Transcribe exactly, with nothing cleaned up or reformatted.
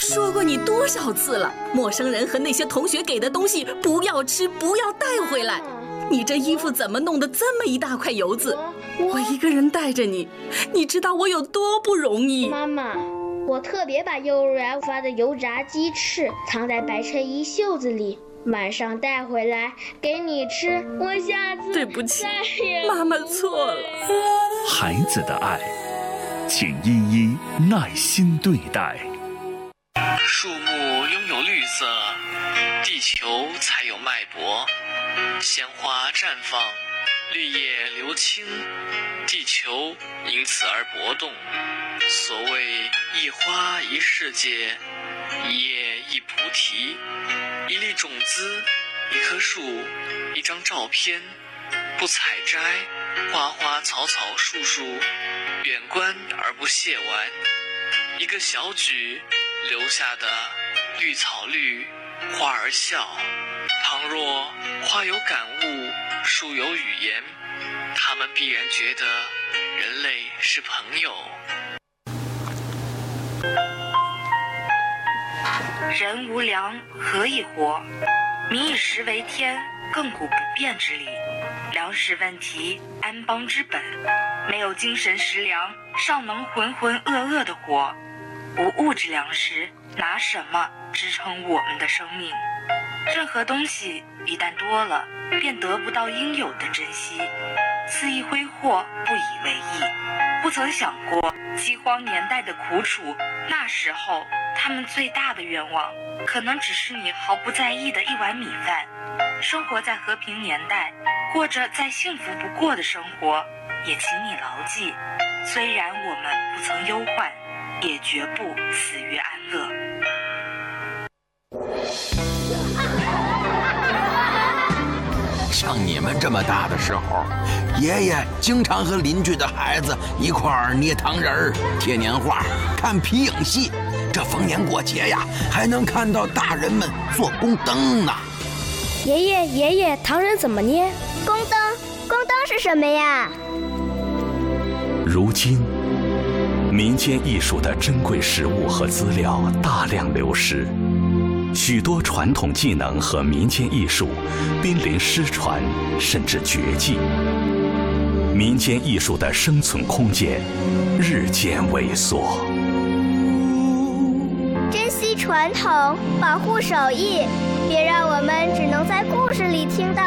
说过你多少次了，陌生人和那些同学给的东西不要吃，不要带回来。你这衣服怎么弄得这么一大块油渍？我一个人带着你，你知道我有多不容易。 妈妈，我特别把幼儿园发的油炸鸡翅藏在白衬衣袖子里，晚上带回来给你吃。我下次对不起， 再也妈妈错了。 孩子的爱，请一一耐心对待。 树木拥有绿色，地球才有脉搏。鲜花绽放，绿叶流青，地球因此而搏动。所谓一花一世界，一叶一菩提，一粒种子，一棵树，一张照片，不采摘，花花草草树树，远观而不亵玩。一个小举留下的绿草绿，花儿笑。倘若花有感悟，树有语言，他们必然觉得人类是朋友。 人无粮，何以活？民以食为天，亘古不变之理。粮食问题，安邦之本。没有精神食粮，尚能浑浑噩噩地活。无物质粮食，拿什么支撑我们的生命？任何东西一旦多了，便得不到应有的珍惜，肆意挥霍，不以为意。不曾想过饥荒年代的苦楚，那时候他们最大的愿望，可能只是你毫不在意的一碗米饭。生活在和平年代，过着再幸福不过的生活，也请你牢记，虽然我们不曾忧患，也绝不死于安乐。 像你们这么大的时候，爷爷经常和邻居的孩子一块儿捏糖人儿、贴年画、看皮影戏。这逢年过节呀，还能看到大人们做宫灯呢。 爷爷，爷爷，糖人怎么捏？ 宫灯，宫灯是什么呀？ 如今，民间艺术的珍贵实物和资料大量流失，许多传统技能和民间艺术濒临失传，甚至绝迹。民间艺术的生存空间日渐萎缩。 珍惜传统，保护手艺，别让我们只能在故事里听到